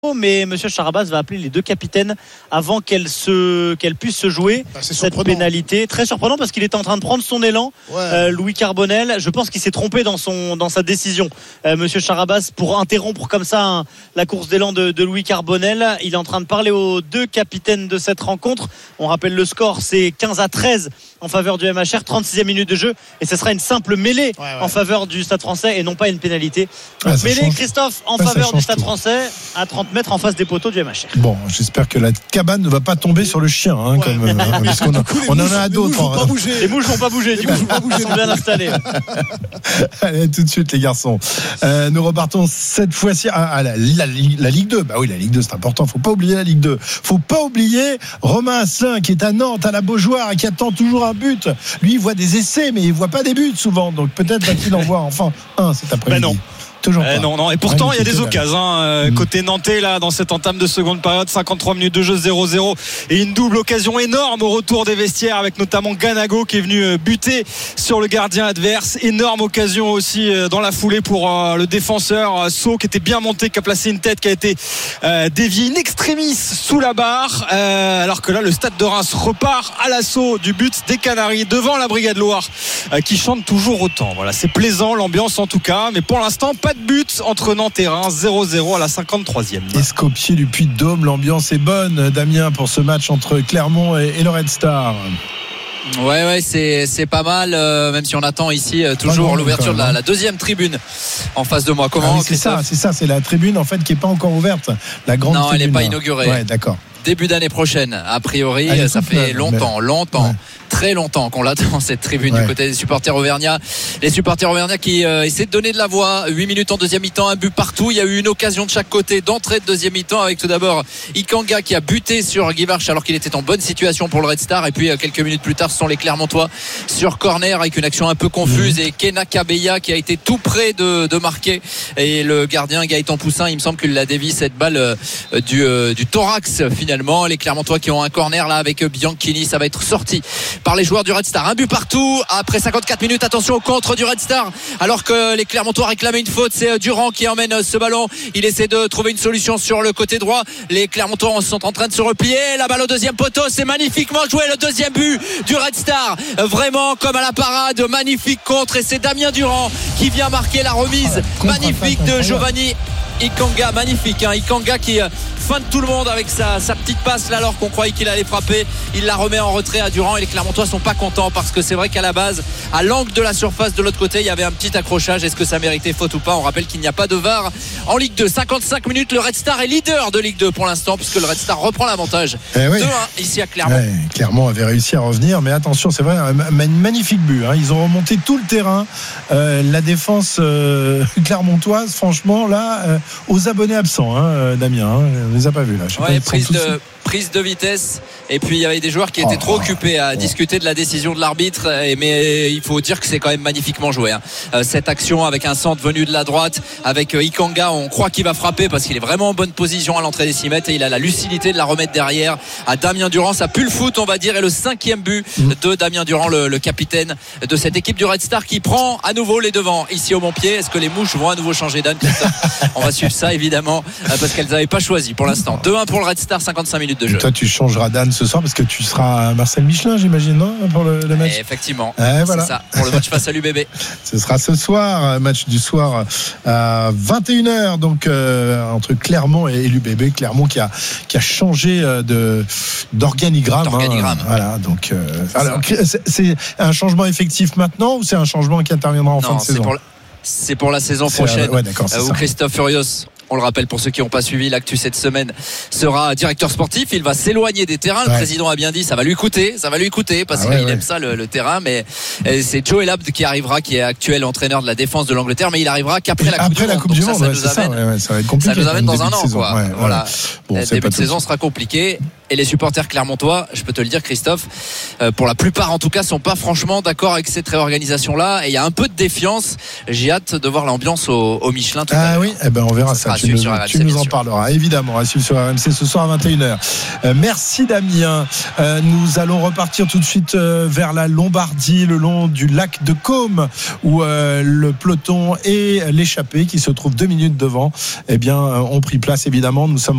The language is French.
mais Monsieur Charabas va appeler les deux capitaines avant qu'elle puisse se jouer cette pénalité. Très surprenant parce qu'il était en train de prendre son élan. Louis Carbonel, je pense qu'il s'est trompé dans sa décision. Monsieur Charabas, pour interrompre comme ça la course d'élan de Louis Carbonel, il est en train de parler aux deux capitaines de cette rencontre. On rappelle le score, c'est 15-13 en faveur du MHR, 36e minute de jeu, et ce sera une simple mêlée en faveur du Stade Français et non pas une pénalité. Mêlée, Christophe, en faveur du Stade Français à 30 mètres en face des poteaux du MHR. Bon, j'espère que la cabane ne va pas tomber sur le chien, parce qu'on on en a d'autres. Les mouches vont pas bouger, du coup, ils sont bien installés. Allez, tout de suite les garçons. Nous repartons cette fois-ci à la Ligue 2. Bah oui, la Ligue 2 c'est important, faut pas oublier la Ligue 2. Faut pas oublier Romain Asselin qui est à Nantes, à la Beaujoire, et qui attend toujours un but. Lui, il voit des essais, mais il voit pas des buts souvent. Donc peut-être va-t-il en voir enfin un cet après-midi. Non. Toujours pas. Non. Et pourtant, il y a des occasions. Côté nantais, là, dans cette entame de seconde période, 53 minutes de jeu, 0-0. Et une double occasion énorme au retour des vestiaires, avec notamment Ganago qui est venu buter sur le gardien adverse. Énorme occasion aussi dans la foulée pour le défenseur Sceaux, qui était bien monté, qui a placé une tête qui a été déviée in extremis sous la barre. Alors que là, le Stade de Reims repart à l'assaut du but des Canaries devant la Brigade Loire, qui chante toujours autant. Voilà, c'est plaisant, l'ambiance en tout cas. Mais pour l'instant, pas de but entre Nantes et Reims, 0-0 à la 53e. Escopier du Puy-de-Dôme, l'ambiance est bonne, Damien, pour ce match entre Clermont et le Red Star. Ouais, c'est pas mal, même si on attend ici toujours l'ouverture de la deuxième tribune en face de moi. Comment c'est ça, c'est la tribune en fait qui est pas encore ouverte, la grande tribune. Non, elle est pas inaugurée. Ouais, d'accord. Début d'année prochaine, a priori. Ça fait longtemps, très longtemps qu'on l'attend, cette tribune du côté des supporters auvergnats. Les supporters auvergnats qui essaient de donner de la voix. 8 minutes en deuxième mi-temps, un but partout. Il y a eu une occasion de chaque côté d'entrée de deuxième mi-temps, avec tout d'abord Ikanga qui a buté sur Guy Varch alors qu'il était en bonne situation pour le Red Star. Et puis quelques minutes plus tard, ce sont les Clermontois sur corner avec une action un peu confuse et Kena Kabeya qui a été tout près de marquer. Et le gardien Gaëtan Poussin, il me semble qu'il a dévié cette balle du thorax finalement. Les Clermontois qui ont un corner là avec Bianchini, ça va être sorti par les joueurs du Red Star. Un but partout après 54 minutes. Attention au contre du Red Star alors que les Clermontois réclamaient une faute. C'est Durand qui emmène ce ballon. Il essaie de trouver une solution sur le côté droit. Les Clermontois sont en train de se replier. La balle au deuxième poteau, c'est magnifiquement joué, le deuxième but du Red Star, vraiment comme à la parade. Magnifique contre, et c'est Damien Durand qui vient marquer la remise magnifique de Giovanni Ikanga. Magnifique, Ikanga qui feinte tout le monde avec sa petite passe là, alors qu'on croyait qu'il allait frapper. Il la remet en retrait à Durand, et les Clermontois sont pas contents parce que c'est vrai qu'à la base, à l'angle de la surface de l'autre côté, il y avait un petit accrochage. Est-ce que ça méritait faute ou pas? On rappelle qu'il n'y a pas de VAR en Ligue 2. 55 minutes, le Red Star est leader de Ligue 2 pour l'instant, puisque le Red Star reprend l'avantage 2-1 ici à Clermont. Clermont avait réussi à revenir, mais attention, c'est vrai, un magnifique but. Ils ont remonté tout le terrain. La défense clermontoise, franchement, là, aux abonnés absents, Damien, on les a pas vus là. Prise de vitesse, et puis il y avait des joueurs qui étaient trop occupés à discuter de la décision de l'arbitre, mais il faut dire que c'est quand même magnifiquement joué, cette action avec un centre venu de la droite avec Ikanga. On croit qu'il va frapper parce qu'il est vraiment en bonne position à l'entrée des 6 mètres, et il a la lucidité de la remettre derrière à Damien Durand. Ça pue le foot, on va dire, et le 5e but de Damien Durand, le capitaine de cette équipe du Red Star, qui prend à nouveau les devants ici au Montpied. Est-ce que les mouches vont à nouveau changer d'âne? On va suivre ça évidemment, parce qu'elles n'avaient pas choisi pour l'instant. 2-1 pour le Red Star, 55 minutes de jeu. Toi, tu changeras d'âne ce soir parce que tu seras à Marcel Michelin, j'imagine, non, pour le match. Effectivement, voilà. C'est ça, pour le match face à l'UBB. Ce sera ce soir, match du soir à 21h, donc entre Clermont et l'UBB. Clermont qui a changé d'organigramme. Voilà, donc c'est un changement effectif maintenant, ou c'est un changement qui interviendra en fin de saison? C'est pour la saison prochaine, où Christophe Furios, on le rappelle pour ceux qui n'ont pas suivi l'actu cette semaine, sera directeur sportif. Il va s'éloigner des terrains. Le président a bien dit, ça va lui coûter parce qu'il aime ça, le terrain. Mais c'est Joe Elabd qui arrivera, qui est actuel entraîneur de la défense de l'Angleterre, mais il arrivera qu'après la Coupe du Monde. Ça va être compliqué. Ça nous amène dans un an, quoi. Voilà. Le début de saison sera compliqué. Et les supporters clermontois, je peux te le dire, Christophe, pour la plupart en tout cas, sont pas franchement d'accord avec cette réorganisation-là. Et il y a un peu de défiance. J'ai hâte de voir l'ambiance au Michelin tout à l'heure. On verra ça. suivre sur RMC. Tu nous en parleras, évidemment, à suivre sur RMC ce soir à 21h. Merci Damien. Nous allons repartir tout de suite vers la Lombardie, le long du lac de Caume, où le peloton et l'échappée, qui se trouvent 2 minutes devant, ont pris place, évidemment. Nous sommes